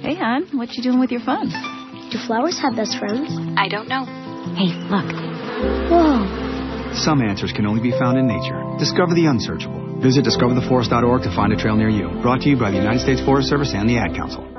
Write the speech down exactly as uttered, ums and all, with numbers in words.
Hey, hon, what you doing with your phone? Do flowers have best friends? I don't know. Hey, look. Whoa. Some answers can only be found in nature. Discover the unsearchable. Visit discover the forest dot org to find a trail near you. Brought to you by the United States Forest Service and the Ad Council.